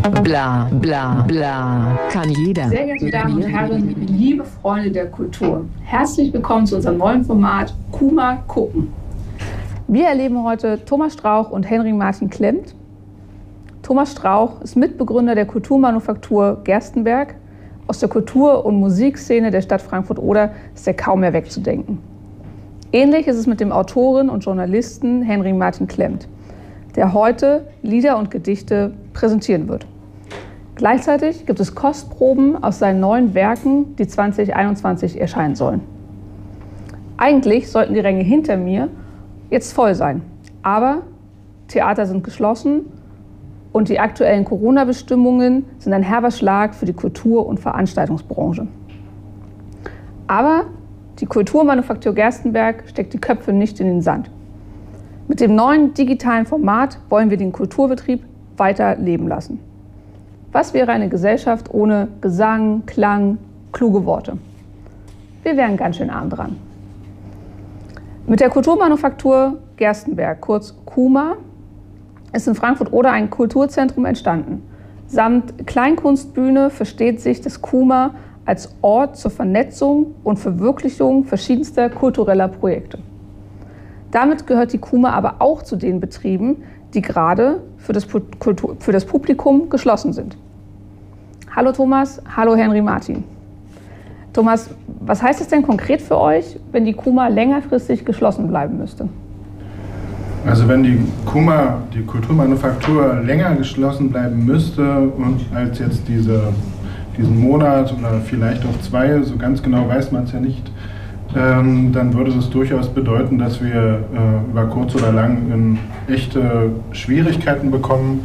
Bla bla bla. Kann jeder. Sehr geehrte Damen und Herren, liebe Freunde der Kultur, herzlich willkommen zu unserem neuen Format Kuma gucken. Wir erleben heute Thomas Strauch und Henry Martin Klemmt. Thomas Strauch ist Mitbegründer der Kulturmanufaktur Gerstenberg. Aus der Kultur- und Musikszene der Stadt Frankfurt-Oder ist er kaum mehr wegzudenken. Ähnlich ist es mit dem Autoren und Journalisten Henry Martin Klemmt, der heute Lieder und Gedichte präsentieren wird. Gleichzeitig gibt es Kostproben aus seinen neuen Werken, die 2021 erscheinen sollen. Eigentlich sollten die Ränge hinter mir jetzt voll sein, aber Theater sind geschlossen und die aktuellen Corona-Bestimmungen sind ein herber Schlag für die Kultur- und Veranstaltungsbranche. Aber die Kulturmanufaktur Gerstenberg steckt die Köpfe nicht in den Sand. Mit dem neuen digitalen Format wollen wir den Kulturbetrieb weiter leben lassen. Was wäre eine Gesellschaft ohne Gesang, Klang, kluge Worte? Wir wären ganz schön arm dran. Mit der Kulturmanufaktur Gerstenberg, kurz KUMA, ist in Frankfurt-Oder ein Kulturzentrum entstanden. Samt Kleinkunstbühne versteht sich das KUMA als Ort zur Vernetzung und Verwirklichung verschiedenster kultureller Projekte. Damit gehört die KUMA aber auch zu den Betrieben, die gerade für das Publikum geschlossen sind. Hallo Thomas, hallo Henry Martin. Thomas, was heißt es denn konkret für euch, wenn die KUMA längerfristig geschlossen bleiben müsste? Also wenn die KUMA, die Kulturmanufaktur, länger geschlossen bleiben müsste und als jetzt diesen Monat oder vielleicht auch 2, so ganz genau weiß man es ja nicht, dann würde es durchaus bedeuten, dass wir über kurz oder lang in echte Schwierigkeiten bekommen,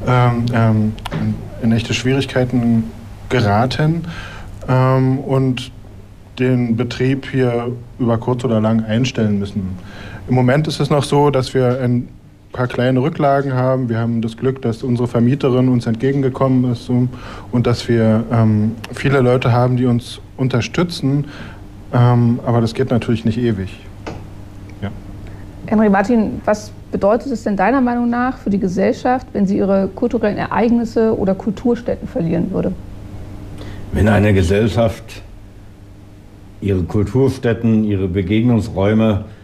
in echte Schwierigkeiten geraten und den Betrieb hier über kurz oder lang einstellen müssen. Im Moment ist es noch so, dass wir ein paar kleine Rücklagen haben. Wir haben das Glück, dass unsere Vermieterin uns entgegengekommen ist und dass wir viele Leute haben, die uns unterstützen. Aber das geht natürlich nicht ewig. Ja. Henry Martin, was bedeutet es denn deiner Meinung nach für die Gesellschaft, wenn sie ihre kulturellen Ereignisse oder Kulturstätten verlieren würde? Wenn eine Gesellschaft ihre Kulturstätten, ihre Begegnungsräume